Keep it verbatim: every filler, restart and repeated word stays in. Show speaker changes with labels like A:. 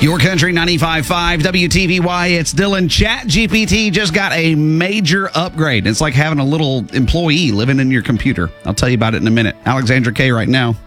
A: Your Country ninety-five point five W T V Y. It's Dylan. Chat G P T just got a major upgrade. It's like having a little employee living in your computer. I'll tell you about it in a minute. Alexandra K right now.